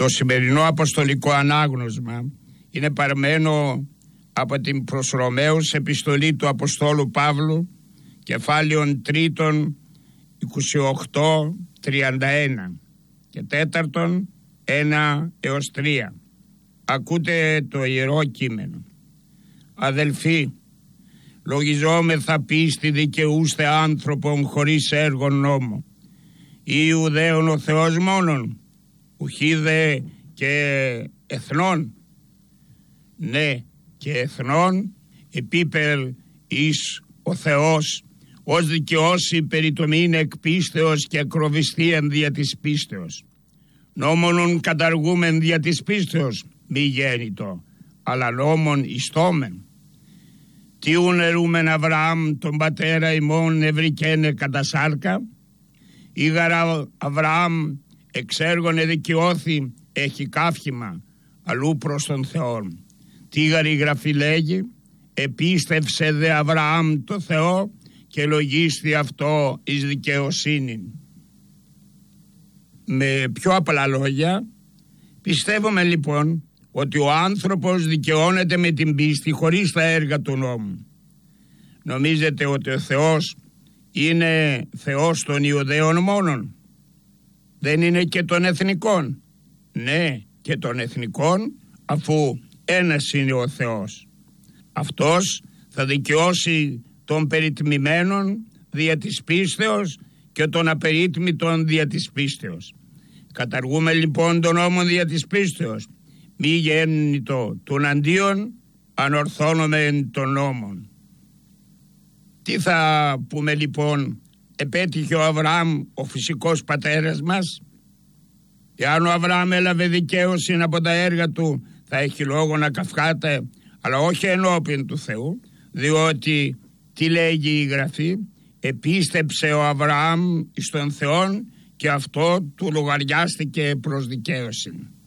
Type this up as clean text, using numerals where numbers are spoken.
Το σημερινό αποστολικό ανάγνωσμα είναι παρμένο από την προς Ρωμαίους επιστολή του Αποστόλου Παύλου, κεφάλαιον 3, 28-31 και 4, 1 έως 3. Ακούτε το Ιερό Κείμενο. Αδελφοί, λογιζόμεθα πίστη δικαιούστε άνθρωπον χωρίς έργον νόμο. Ιουδαίων ο Θεός μόνον, ουχίδε και εθνών. Ναι, και εθνών επίπερ εις ο Θεός, ως δικαιώσει περί το μήν εκ πίστεως και ακροβιστίαν δια της πίστεως. Νόμονον καταργούμεν δια της πίστεως, μη γέννητο, αλλά νόμον ιστόμεν. Τι ουνερούμεν Αβραάμ τον πατέρα ημών ευρικένε κατά σάρκα, ή γαρά Αβραάμ εξέργων δικαιώθη έχει καύχημα, αλλού προς τον Θεόν. Τι γαρή γραφή λέγει, επίστευσε δε Αβραάμ το Θεό και λογίστη αυτό εις δικαιοσύνη. Με πιο απλά λόγια, πιστεύουμε λοιπόν ότι ο άνθρωπος δικαιώνεται με την πίστη χωρίς τα έργα του νόμου. Νομίζετε ότι ο Θεός είναι Θεός των Ιουδαίων μόνον? Δεν είναι και των εθνικών? Ναι, και των εθνικών, αφού ένας είναι ο Θεός. Αυτός θα δικαιώσει των περιτμημένων δια της πίστεως και των απερίτμητων δια της πίστεως. Καταργούμε λοιπόν τον νόμο δια της πίστεως, μη γέννητο των αντίον, ανορθώνουμε τον νόμον. Τι θα πούμε λοιπόν, επέτυχε ο Αβραάμ, ο φυσικός πατέρας μας? Εάν ο Αβραάμ έλαβε δικαίωση από τα έργα του, θα έχει λόγο να καυχάται, αλλά όχι ενώπιον του Θεού, διότι τι λέγει η Γραφή? Επίστεψε ο Αβραάμ εις τον Θεόν και αυτό του λογαριάστηκε προς δικαίωση.